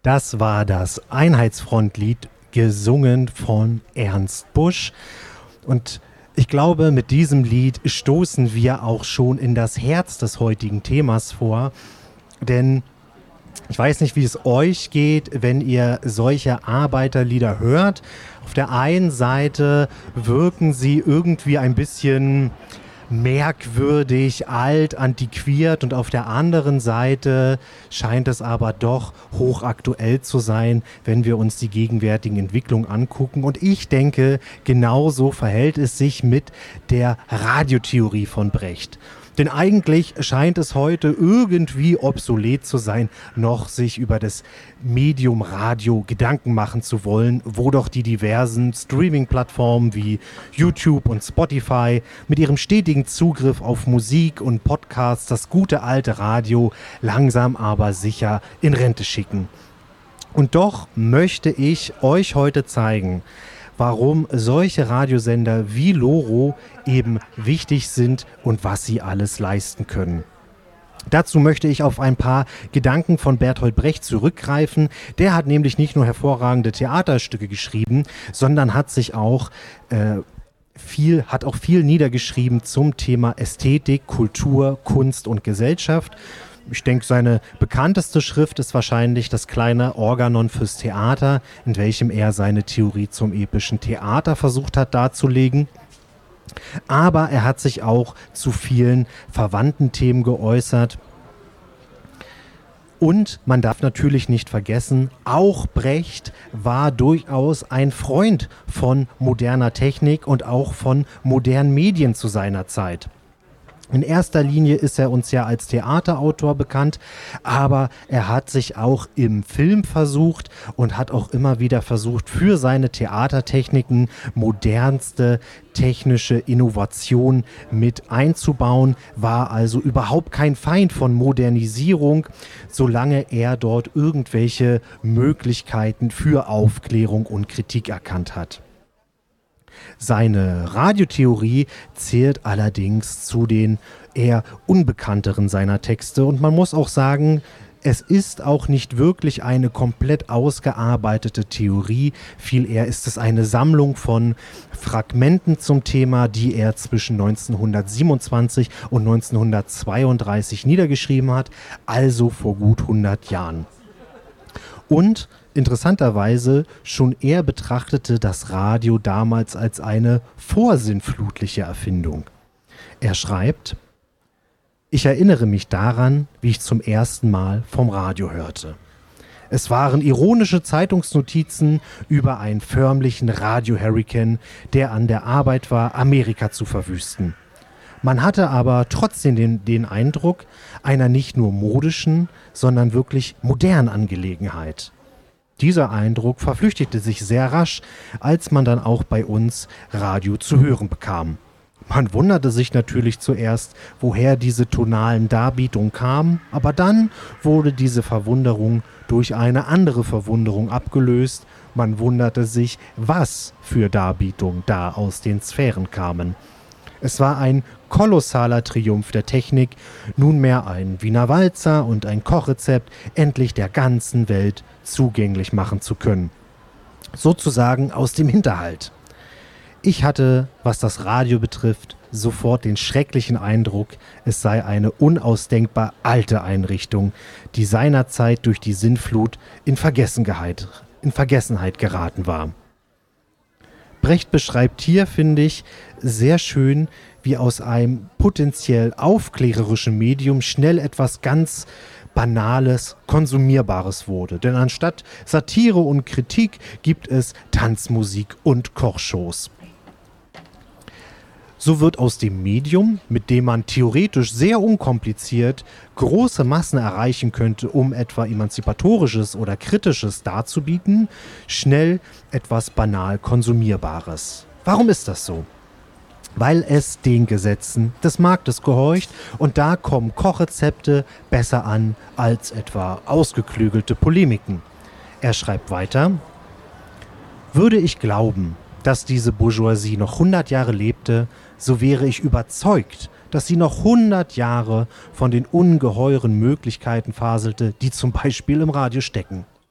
Das war das Einheitsfrontlied, gesungen von Ernst Busch. Und ich glaube, mit diesem Lied stoßen wir auch schon in das Herz des heutigen Themas vor. Denn ich weiß nicht, wie es euch geht, wenn ihr solche Arbeiterlieder hört. Auf der einen Seite wirken sie irgendwie ein bisschen merkwürdig, alt, antiquiert, und auf der anderen Seite scheint es aber doch hochaktuell zu sein, wenn wir uns die gegenwärtigen Entwicklungen angucken. Und ich denke, genauso verhält es sich mit der Radiotheorie von Brecht. Denn eigentlich scheint es heute irgendwie obsolet zu sein, noch sich über das Medium Radio Gedanken machen zu wollen, wo doch die diversen Streaming-Plattformen wie YouTube und Spotify mit ihrem stetigen Zugriff auf Musik und Podcasts das gute alte Radio langsam aber sicher in Rente schicken. Und doch möchte ich euch heute zeigen, warum solche Radiosender wie Loro eben wichtig sind und was sie alles leisten können. Dazu möchte ich auf ein paar Gedanken von Bertolt Brecht zurückgreifen. Der hat nämlich nicht nur hervorragende Theaterstücke geschrieben, sondern hat auch viel niedergeschrieben zum Thema Ästhetik, Kultur, Kunst und Gesellschaft. Ich denke, seine bekannteste Schrift ist wahrscheinlich das kleine Organon fürs Theater, in welchem er seine Theorie zum epischen Theater versucht hat darzulegen. Aber er hat sich auch zu vielen verwandten Themen geäußert. Und man darf natürlich nicht vergessen, auch Brecht war durchaus ein Freund von moderner Technik und auch von modernen Medien zu seiner Zeit. In erster Linie ist er uns ja als Theaterautor bekannt, aber er hat sich auch im Film versucht und hat auch immer wieder versucht, für seine Theatertechniken modernste technische Innovation mit einzubauen, war also überhaupt kein Feind von Modernisierung, solange er dort irgendwelche Möglichkeiten für Aufklärung und Kritik erkannt hat. Seine Radiotheorie zählt allerdings zu den eher unbekannteren seiner Texte, und man muss auch sagen, es ist auch nicht wirklich eine komplett ausgearbeitete Theorie, viel eher ist es eine Sammlung von Fragmenten zum Thema, die er zwischen 1927 und 1932 niedergeschrieben hat, also vor gut 100 Jahren. Und interessanterweise, schon er betrachtete das Radio damals als eine vorsinnflutliche Erfindung. Er schreibt: Ich erinnere mich daran, wie ich zum ersten Mal vom Radio hörte. Es waren ironische Zeitungsnotizen über einen förmlichen Radio-Hurrikan, der an der Arbeit war, Amerika zu verwüsten. Man hatte aber trotzdem den Eindruck einer nicht nur modischen, sondern wirklich modernen Angelegenheit. Dieser Eindruck verflüchtigte sich sehr rasch, als man dann auch bei uns Radio zu hören bekam. Man wunderte sich natürlich zuerst, woher diese tonalen Darbietungen kamen, aber dann wurde diese Verwunderung durch eine andere Verwunderung abgelöst. Man wunderte sich, was für Darbietungen da aus den Sphären kamen. Es war ein kolossaler Triumph der Technik, nunmehr ein Wiener Walzer und ein Kochrezept endlich der ganzen Welt zugänglich machen zu können. Sozusagen aus dem Hinterhalt. Ich hatte, was das Radio betrifft, sofort den schrecklichen Eindruck, es sei eine unausdenkbar alte Einrichtung, die seinerzeit durch die Sinnflut in Vergessenheit geraten war. Brecht beschreibt hier, finde ich, sehr schön, wie aus einem potenziell aufklärerischen Medium schnell etwas ganz Banales, Konsumierbares wurde. Denn anstatt Satire und Kritik gibt es Tanzmusik und Kochshows. So wird aus dem Medium, mit dem man theoretisch sehr unkompliziert große Massen erreichen könnte, um etwa Emanzipatorisches oder Kritisches darzubieten, schnell etwas banal Konsumierbares. Warum ist das so? Weil es den Gesetzen des Marktes gehorcht, und da kommen Kochrezepte besser an als etwa ausgeklügelte Polemiken. Er schreibt weiter: Würde ich glauben, dass diese Bourgeoisie noch 100 Jahre lebte, so wäre ich überzeugt, dass sie noch 100 Jahre von den ungeheuren Möglichkeiten faselte, die zum Beispiel im Radio stecken.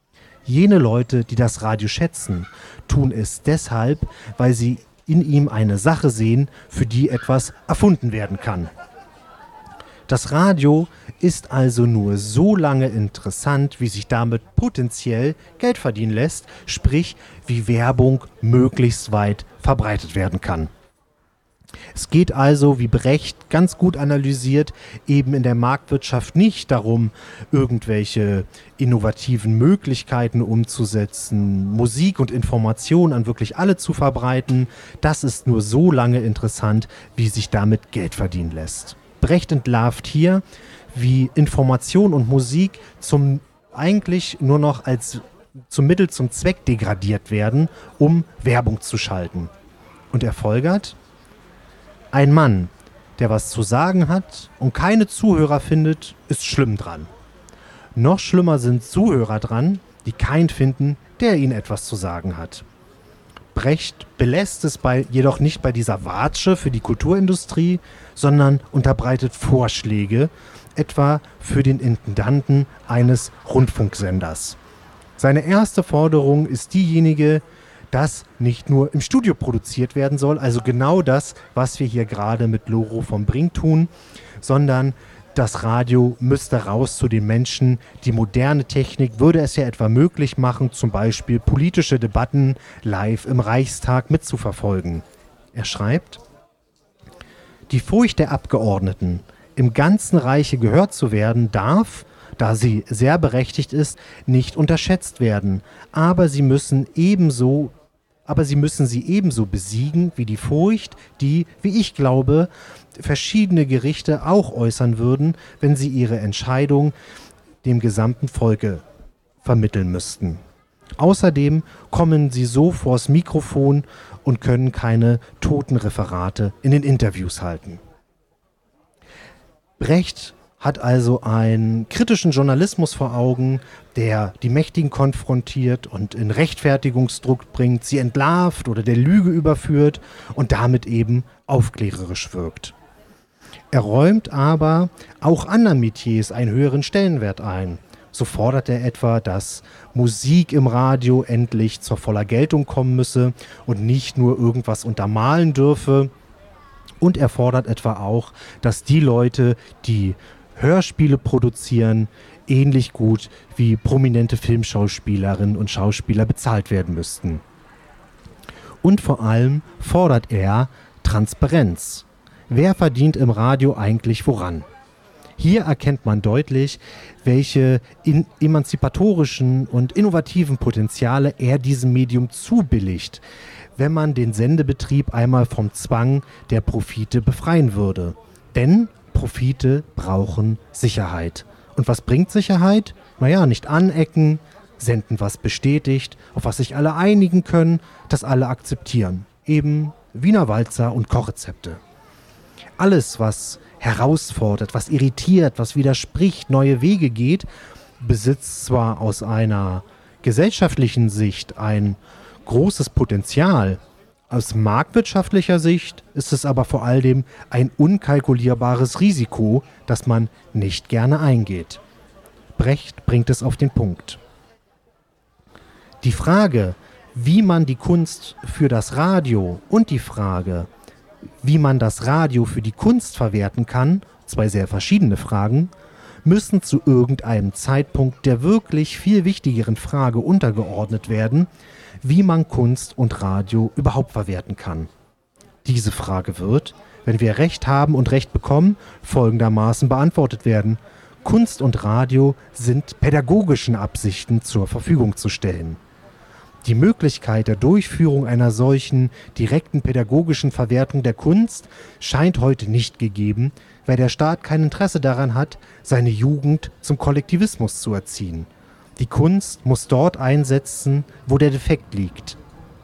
Jene Leute, die das Radio schätzen, tun es deshalb, weil sie in ihm eine Sache sehen, für die etwas erfunden werden kann. Das Radio ist also nur so lange interessant, wie sich damit potenziell Geld verdienen lässt, sprich wie Werbung möglichst weit verbreitet werden kann. Es geht also, wie Brecht ganz gut analysiert, eben in der Marktwirtschaft nicht darum, irgendwelche innovativen Möglichkeiten umzusetzen, Musik und Information an wirklich alle zu verbreiten. Das ist nur so lange interessant, wie sich damit Geld verdienen lässt. Brecht entlarvt hier, wie Information und Musik eigentlich nur noch zum Mittel zum Zweck degradiert werden, um Werbung zu schalten. Und er folgert: Ein Mann, der was zu sagen hat und keine Zuhörer findet, ist schlimm dran. Noch schlimmer sind Zuhörer dran, die keinen finden, der ihnen etwas zu sagen hat. Brecht belässt es jedoch nicht bei dieser Watsche für die Kulturindustrie, sondern unterbreitet Vorschläge, etwa für den Intendanten eines Rundfunksenders. Seine erste Forderung ist diejenige, dass nicht nur im Studio produziert werden soll, also genau das, was wir hier gerade mit Loro von Brink tun, sondern das Radio müsste raus zu den Menschen. Die moderne Technik würde es ja etwa möglich machen, zum Beispiel politische Debatten live im Reichstag mitzuverfolgen. Er schreibt: Die Furcht der Abgeordneten, im ganzen Reiche gehört zu werden, darf, da sie sehr berechtigt ist, nicht unterschätzt werden. Aber sie müssen sie ebenso besiegen wie die Furcht, die, wie ich glaube, verschiedene Gerichte auch äußern würden, wenn sie ihre Entscheidung dem gesamten Volke vermitteln müssten. Außerdem kommen sie so vors Mikrofon und können keine Totenreferate in den Interviews halten. Brecht hat also einen kritischen Journalismus vor Augen, der die Mächtigen konfrontiert und in Rechtfertigungsdruck bringt, sie entlarvt oder der Lüge überführt und damit eben aufklärerisch wirkt. Er räumt aber auch anderen Metiers einen höheren Stellenwert ein. So fordert er etwa, dass Musik im Radio endlich zur voller Geltung kommen müsse und nicht nur irgendwas untermalen dürfe. Und er fordert etwa auch, dass die Leute, die Hörspiele produzieren, ähnlich gut wie prominente Filmschauspielerinnen und Schauspieler bezahlt werden müssten. Und vor allem fordert er Transparenz. Wer verdient im Radio eigentlich woran? Hier erkennt man deutlich, welche emanzipatorischen und innovativen Potenziale er diesem Medium zubilligt, wenn man den Sendebetrieb einmal vom Zwang der Profite befreien würde. Denn Profite brauchen Sicherheit. Und was bringt Sicherheit? Naja, nicht anecken, senden, was bestätigt, auf was sich alle einigen können, das alle akzeptieren. Eben Wiener Walzer und Kochrezepte. Alles, was herausfordert, was irritiert, was widerspricht, neue Wege geht, besitzt zwar aus einer gesellschaftlichen Sicht ein großes Potenzial. Aus marktwirtschaftlicher Sicht ist es aber vor allem ein unkalkulierbares Risiko, das man nicht gerne eingeht. Brecht bringt es auf den Punkt. Die Frage, wie man die Kunst für das Radio und die Frage, wie man das Radio für die Kunst verwerten kann, zwei sehr verschiedene Fragen, müssen zu irgendeinem Zeitpunkt der wirklich viel wichtigeren Frage untergeordnet werden, wie man Kunst und Radio überhaupt verwerten kann. Diese Frage wird, wenn wir Recht haben und Recht bekommen, folgendermaßen beantwortet werden: Kunst und Radio sind pädagogischen Absichten zur Verfügung zu stellen. Die Möglichkeit der Durchführung einer solchen direkten pädagogischen Verwertung der Kunst scheint heute nicht gegeben, weil der Staat kein Interesse daran hat, seine Jugend zum Kollektivismus zu erziehen. Die Kunst muss dort einsetzen, wo der Defekt liegt.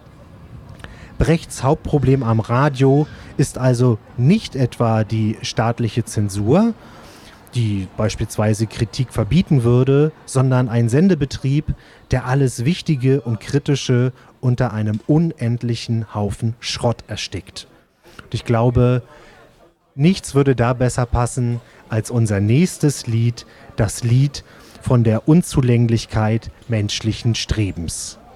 Brechts Hauptproblem am Radio ist also nicht etwa die staatliche Zensur, die beispielsweise Kritik verbieten würde, sondern ein Sendebetrieb, der alles Wichtige und Kritische unter einem unendlichen Haufen Schrott erstickt. Und ich glaube, nichts würde da besser passen als unser nächstes Lied, das Lied von der Unzulänglichkeit menschlichen Strebens.